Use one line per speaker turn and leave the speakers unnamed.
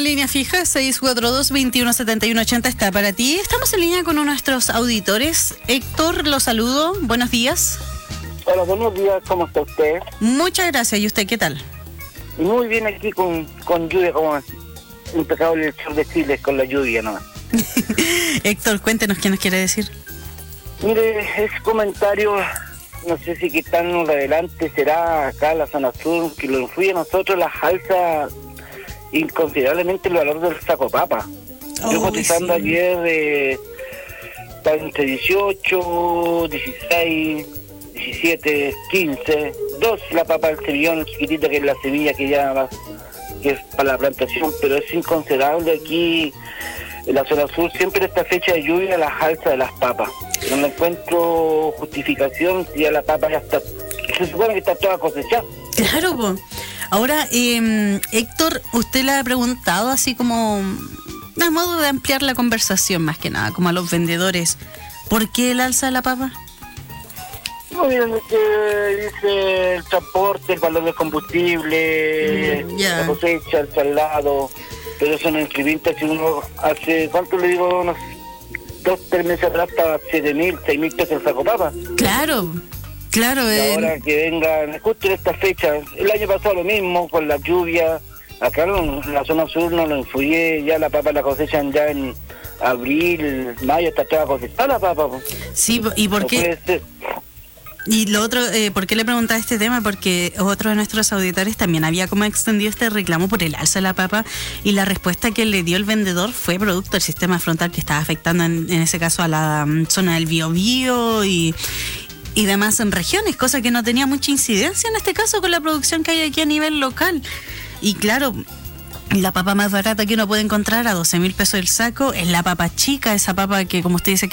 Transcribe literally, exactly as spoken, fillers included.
línea fija, seis cuatro dos, veintiuno setenta y uno ochenta está para ti. Estamos en línea con uno de nuestros auditores. Héctor, lo saludo. Buenos días.
Hola, buenos días. ¿Cómo está usted?
Muchas gracias. ¿Y usted qué tal?
Muy bien aquí con, con lluvia, como impecable el sur de Chile con la lluvia, ¿no?
Héctor, cuéntenos qué nos quiere decir.
Mire, ese comentario, no sé si que tan adelante será acá en la zona sur, que lo influye a nosotros, las alzas inconsiderablemente el valor del saco papa.
Oh,
Yo cotizando
sí.
ayer de está entre dieciocho, dieciséis, diecisiete, quince, dos la papa del semillón chiquitita, que es la semilla que ya va, que es para la plantación, pero es inconsiderable aquí en la zona sur, siempre esta fecha de lluvia, las alzas de las papas. No me encuentro justificación si ya la papa ya está, se supone que está toda cosechada.
Claro, po. Ahora, eh, Héctor, usted le ha preguntado así como, a modo de ampliar la conversación más que nada, como a los vendedores, ¿por qué el alza de la papa?
No, miren, que dice el transporte, el valor del combustible,
Mm, ya.
la cosecha, el traslado, pero eso no incrementa. Si uno hace, ¿cuánto le digo? Unos dos, tres meses atrás estaba siete mil, seis mil pesos el saco papa.
Claro, claro.
Y
Eh,
ahora que vengan, justo en esta fecha, el año pasado lo mismo, con la lluvia, acá en la zona sur no lo influye, ya la papa la cosechan ya en abril, mayo, está toda cosechada la papa. Po.
sí, ¿y por
No
qué?
puede ser.
Y lo otro, eh, ¿por qué le preguntaba este tema? Porque otro de nuestros auditores también había como extendido este reclamo por el alza de la papa, y la respuesta que le dio el vendedor fue producto del sistema frontal que estaba afectando en, en ese caso a la um, zona del Biobío y, y demás en regiones, cosa que no tenía mucha incidencia en este caso con la producción que hay aquí a nivel local. Y claro, la papa más barata que uno puede encontrar a doce mil pesos el saco es la papa chica, esa papa que, como usted dice,